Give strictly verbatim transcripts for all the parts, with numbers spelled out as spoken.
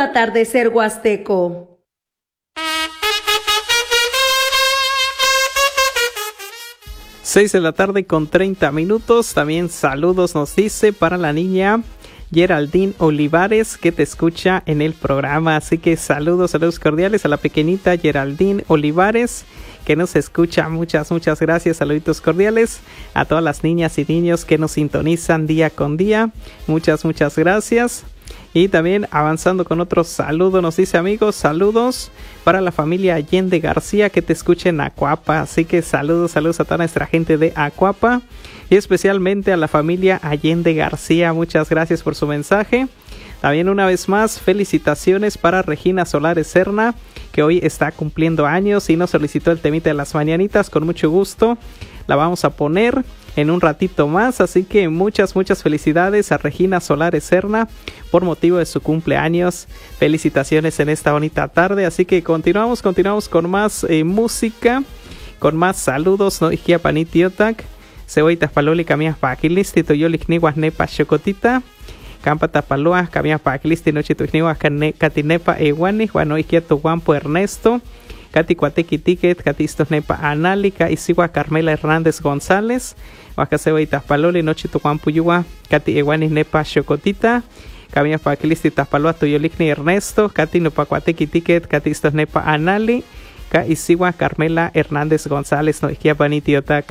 atardecer huasteco. seis de la tarde con treinta minutos. También saludos nos dice para la niña Geraldine Olivares, que te escucha en el programa. Así que saludos, saludos cordiales a la pequeñita Geraldine Olivares, que nos escucha. Muchas, muchas gracias. Saluditos cordiales a todas las niñas y niños que nos sintonizan día con día. Muchas, muchas gracias. Y también avanzando con otro saludo, nos dice amigos, saludos para la familia Allende García, que te escucha en Acuapa. Así que saludos, saludos a toda nuestra gente de Acuapa y especialmente a la familia Allende García. Muchas gracias por su mensaje. También una vez más, felicitaciones para Regina Solares Serna, que hoy está cumpliendo años y nos solicitó el temita de las mañanitas. Con mucho gusto la vamos a poner en un ratito más, así que muchas, muchas felicidades a Regina Solares Serna por motivo de su cumpleaños. Felicitaciones en esta bonita tarde, así que continuamos, continuamos con más eh, música, con más saludos, ¿no? Ijia panitiotac, cebollitas paloli, camias paquilisti, toyolik niguas nepa chocotita, campata paloa, camias paquilisti, noche tuixniguas catinepa eguani, juano ijieto guampo Ernesto, Cati Cuatequi Ticket, Catistos Nepa Análica, Isigua Carmela Hernández González, Huacasebaitas Paloli, Noche Tucuan Puyua, Cati Eguanis Nepa Chocotita, Camias Paquilisti Taspaloa, Tuyolicni Ernesto, Cati Nupa Cuatequi Ticket, Catistos Nepa Anali, Ca Isigua Carmela Hernández González, Noisquia Panitiotac.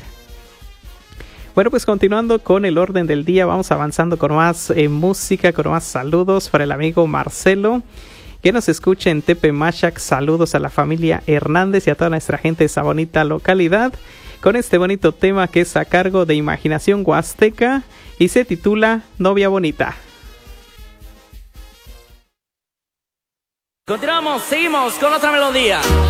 Bueno, pues continuando con el orden del día, vamos avanzando con más eh, música, con más saludos para el amigo Marcelo, que nos escucha en Tepemachac. Saludos a la familia Hernández y a toda nuestra gente de esa bonita localidad, con este bonito tema que es a cargo de Imaginación Huasteca y se titula Novia Bonita. Continuamos, seguimos con otra melodía.